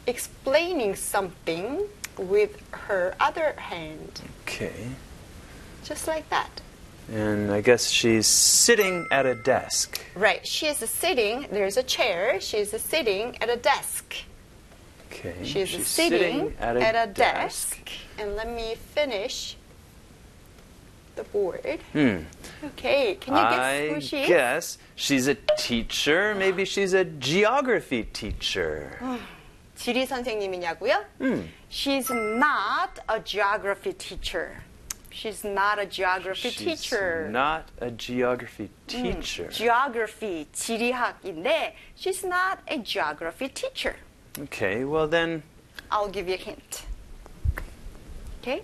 explaining something with her other hand. Okay. Just like that. And I guess she's sitting at a desk. Right. She is sitting. There's a chair. She's sitting at a desk. Okay. She's sitting at a desk. And let me finish the board. Okay. Can you guess who she is? I guess she's a teacher. Maybe she's a geography teacher. 지리 선생님이냐고요? She's not a geography teacher. She's not a geography teacher. She's not a geography teacher. Geography, 지리학인데 she's not a geography teacher. Okay, well then... I'll give you a hint. Okay?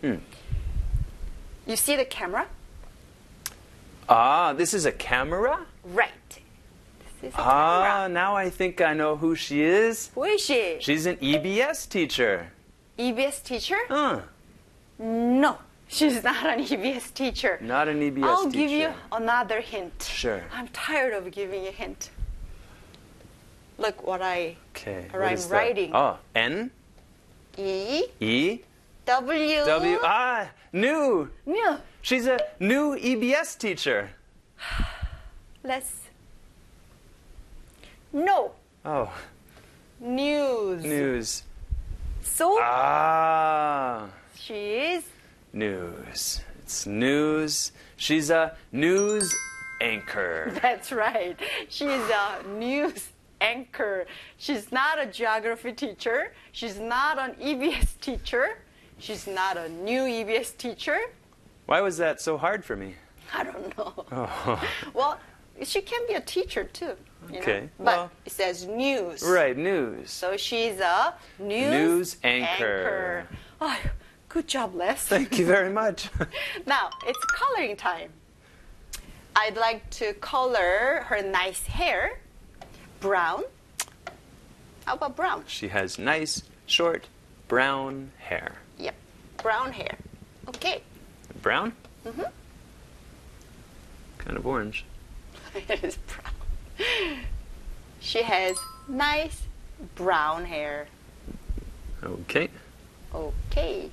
You see the camera? Ah, this is a camera? Right. This is a camera. Now I think I know who she is. Who is she? She's an EBS teacher. EBS teacher? No. She's not an EBS teacher. Not an EBS teacher. I'll give you another hint. Sure. I'm tired of giving a hint. Look what I'm writing. Oh, N? E? E? W? W? New. New. She's a new EBS teacher. No. Oh. News. News. So? She is? News. It's news. She's a news anchor. That's right. She's a news anchor. She's not a geography teacher. She's not an EBS teacher. She's not a new EBS teacher. Why was that so hard for me? I don't know. Oh. Well, she can be a teacher too. You Okay. know? But Well, it says news. Right, news. So she's a news anchor. Oh, good job, Les. Thank you very much. Now, it's coloring time. I'd like to color her nice hair brown. How about brown? She has nice, short, brown hair. Yep, brown hair. Okay. Brown? Mm-hmm. Kind of orange. It is brown. She has nice brown hair. Okay. Okay.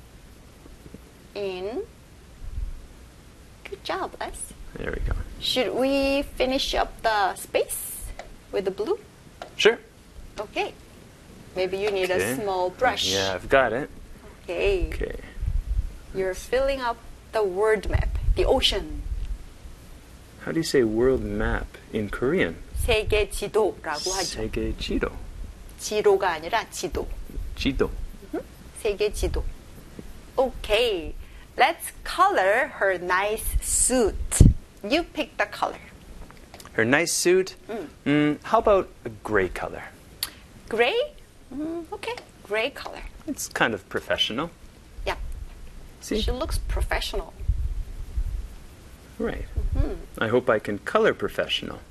In. Good job, Les. There we go. Should we finish up the space with the blue? Sure. Okay. Maybe you need Okay. a small brush. Yeah, I've got it. Okay. Okay. You're filling up the world map, the ocean. How do you say world map in Korean? 세계 지도라고 하죠. 세계 지도. 지로가 아니라 지도. 지도. 세계 지도. Okay. Let's color her nice suit. You pick the color. Her nice suit. How about a gray color? Gray? Okay. Gray color. It's kind of professional. Yeah. See? She looks professional. Right. I hope I can color professional.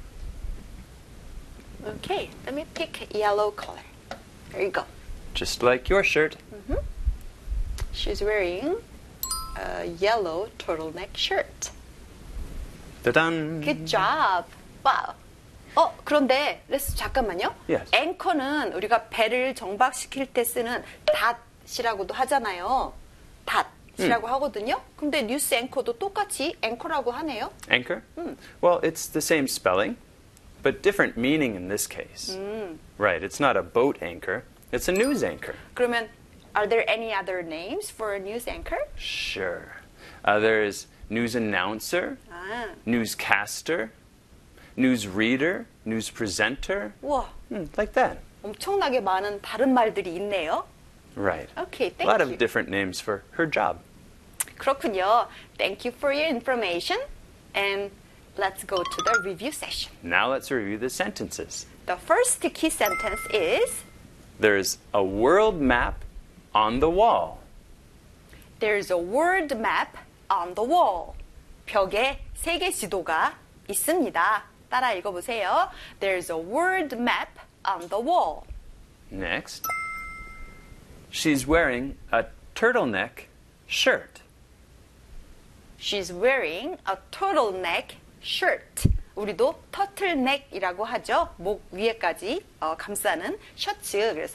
Okay. Let me pick yellow color. There you go. Just like your shirt. She's wearing a yellow turtleneck shirt. Ta-dan! Good job. Wow. 그런데 레스 잠깐만요. Yes. 앵커는 우리가 배를 정박시킬 때 쓰는 닷이라고도 하잖아요. 닷이라고 하거든요. 근데 뉴스 앵커도 똑같이 앵커라고 하네요. Anchor? Well, it's the same spelling, but different meaning in this case. Right, it's not a boat anchor. It's a news anchor. 그러면 are there any other names for a news anchor? Sure. There's news announcer, newscaster, news reader, news presenter. 우와, Like that. 엄청나게 많은 다른 말들이 있네요. Right. Okay, A thank lot you. of different names for her job. 그렇군요. Thank you for your information. And let's go to the review session. Now let's review the sentences. The first key sentence is There's a world map on the wall. There's a world map on the wall. 벽에 세계 지도가 있습니다. 따라 읽어보세요. There's a world map on the wall. Next. She's wearing a turtleneck shirt. She's wearing a turtleneck shirt. 우리도 터틀넥이라고 하죠. 목 위에까지 감싸는 셔츠. 그래서